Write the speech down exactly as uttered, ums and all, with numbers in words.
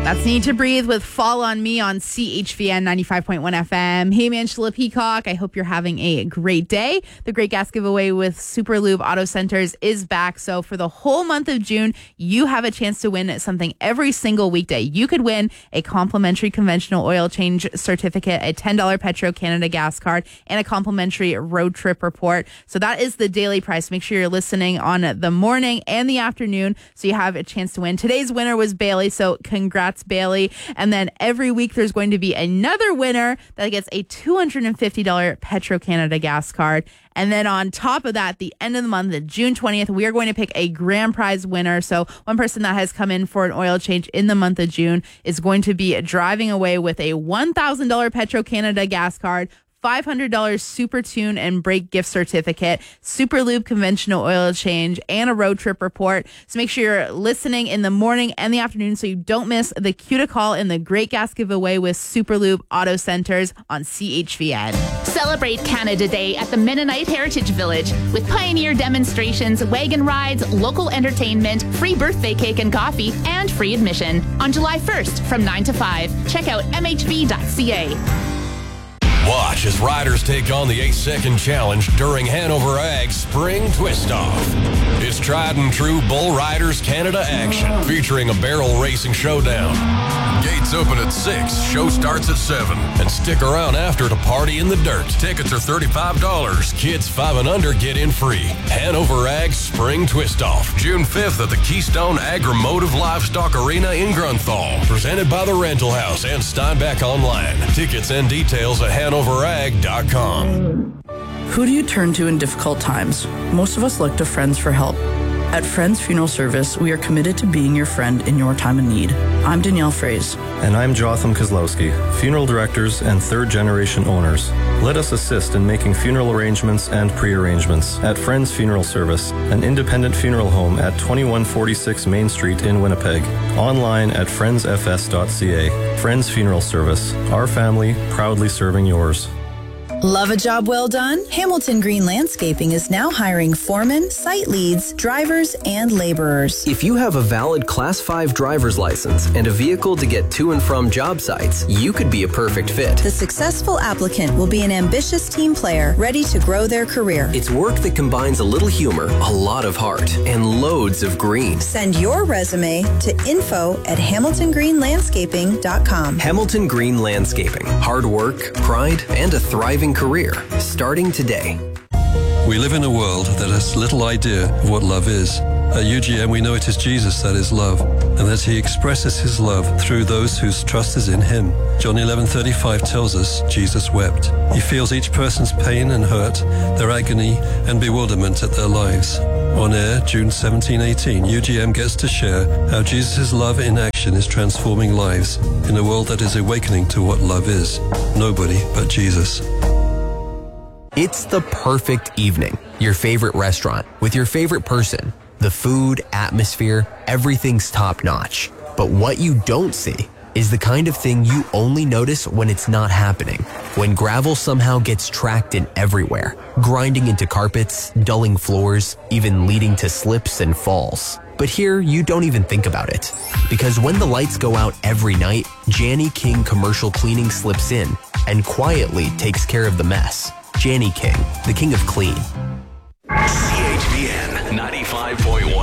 That's Need to Breathe with Fall on Me on C H V N ninety-five point one F M. Hey, Angela Peacock. I hope you're having a great day. The Great Gas Giveaway with Superlube Auto Centers is back. So for the whole month of June, you have a chance to win something every single weekday. You could win a complimentary conventional oil change certificate, a ten dollars Petro-Canada gas card, and a complimentary road trip report. So that is the daily price. Make sure you're listening on the morning and the afternoon so you have a chance to win. Today's winner was Bailey, so congrats, Bailey. And then every week there's going to be another winner that gets a two hundred fifty dollars Petro-Canada gas card. And then on top of that, the end of the month, the June twentieth, we are going to pick a grand prize winner. So one person that has come in for an oil change in the month of June is going to be driving away with a one thousand dollars Petro-Canada gas card, five hundred dollars Super Tune and Brake gift certificate, Superlube conventional oil change, and a road trip report. So make sure you're listening in the morning and the afternoon so you don't miss the cue to call in the Great Gas Giveaway with Superlube Auto Centers on C H V N. Celebrate Canada Day at the Mennonite Heritage Village with pioneer demonstrations, wagon rides, local entertainment, free birthday cake and coffee, and free admission on July first from nine to five. Check out m h v dot c a. Watch as riders take on the eight-second challenge during Hanover Ag's Spring Twist-Off. It's tried and true Bull Riders Canada action, featuring a barrel racing showdown. Gates open at six, show starts at seven, and stick around after to party in the dirt. Tickets are thirty-five dollars. Kids five and under get in free. Hanover Ag's Spring Twist-Off, June fifth at the Keystone Agri-Motive Livestock Arena in Grunthal. Presented by the Rental House and Steinbeck Online. Tickets and details at hanover ag dot com. Who do you turn to in difficult times? Most of us look to friends for help. At Friends Funeral Service, we are committed to being your friend in your time of need. I'm Danielle Fraze. And I'm Jotham Kozlowski, funeral directors and third-generation owners. Let us assist in making funeral arrangements and pre-arrangements at Friends Funeral Service, an independent funeral home at twenty-one forty-six Main Street in Winnipeg. Online at friends f s dot c a. Friends Funeral Service, our family proudly serving yours. Love a job well done? Hamilton Green Landscaping is now hiring foremen, site leads, drivers, and laborers. If you have a valid Class five driver's license and a vehicle to get to and from job sites, you could be a perfect fit. The successful applicant will be an ambitious team player ready to grow their career. It's work that combines a little humor, a lot of heart, and loads of green. Send your resume to info at hamilton green landscaping dot com. Hamilton Green Landscaping. Hard work, pride, and a thriving career, starting today. We live in a world that has little idea of what love is. At U G M, we know it is Jesus that is love, and that he expresses his love through those whose trust is in him. John eleven thirty-five tells us Jesus wept. He feels each person's pain and hurt, their agony and bewilderment at their lives. On air, June seventeenth, eighteen, U G M gets to share how Jesus' love in action is transforming lives in a world that is awakening to what love is. Nobody but Jesus. It's the perfect evening. Your favorite restaurant with your favorite person. The food, atmosphere, everything's top notch. But what you don't see is the kind of thing you only notice when it's not happening. When gravel somehow gets tracked in everywhere, grinding into carpets, dulling floors, even leading to slips and falls. But here, you don't even think about it. Because when the lights go out every night, Janny King Commercial Cleaning slips in and quietly takes care of the mess. Janny King, the king of clean. C H V N ninety-five point one.